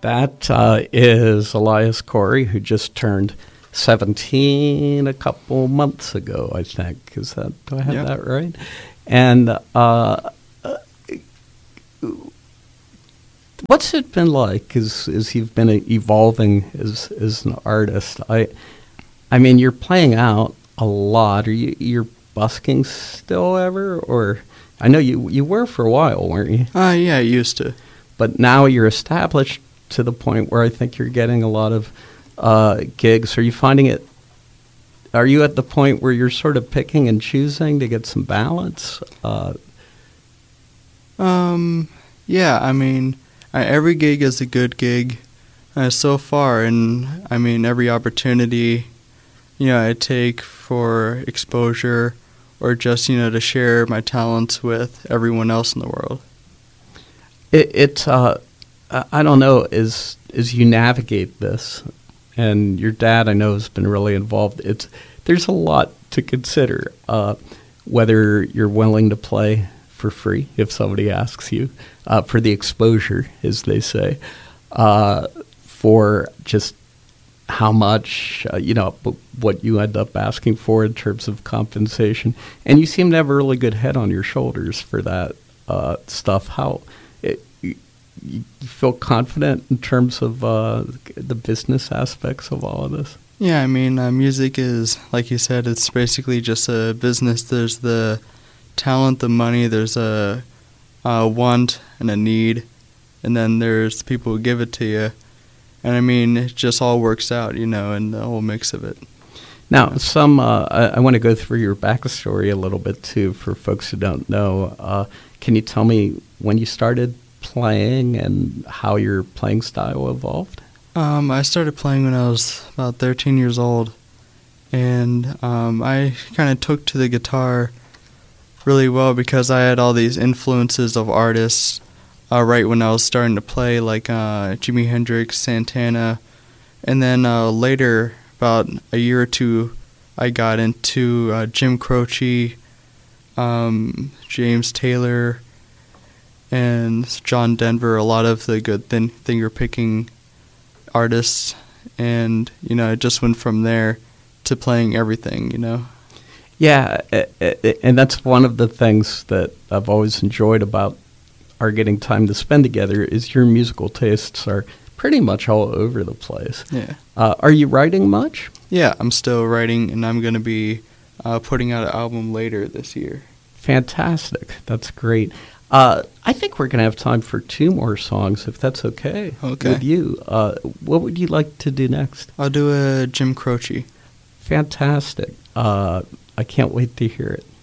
That is Elias Corey, who just turned 17 a couple months ago, I think. Do I have that right? And what's it been like as you've been evolving as an artist? I mean, you're playing out a lot. You're busking still ever? Or I know you were for a while, weren't you? Yeah, I used to. But now you're established to the point where I think you're getting a lot of gigs. Are you finding it? Are you at the point where you're sort of picking and choosing to get some balance? Yeah, I mean, every gig is a good gig so far, and I mean, every opportunity, I take for exposure or just, to share my talents with everyone else in the world. I don't know, as you navigate this, and your dad, I know, has been really involved. There's a lot to consider, whether you're willing to play for free if somebody asks you, for the exposure, as they say, for just how much, what you end up asking for in terms of compensation. And you seem to have a really good head on your shoulders for that stuff. You feel confident in terms of the business aspects of all of this? Yeah, I mean, music is, like you said, it's basically just a business. There's the talent, the money, there's a want and a need, and then there's the people who give it to you. And I mean, it just all works out, and the whole mix of it. Now, I want to go through your backstory a little bit, too, for folks who don't know. Can you tell me when you started playing and how your playing style evolved? I started playing when I was about 13 years old, and I kind of took to the guitar really well because I had all these influences of artists right when I was starting to play, like Jimi Hendrix, Santana, and then later, about a year or two, I got into Jim Croce, James Taylor, and John Denver, a lot of the good finger-picking artists, and, I just went from there to playing everything, Yeah, and that's one of the things that I've always enjoyed about our getting time to spend together is your musical tastes are pretty much all over the place. Yeah. Are you writing much? Yeah, I'm still writing, and I'm going to be putting out an album later this year. Fantastic. That's great. I think we're going to have time for 2 more songs, if that's okay with you. What would you like to do next? I'll do a Jim Croce. Fantastic. I can't wait to hear it.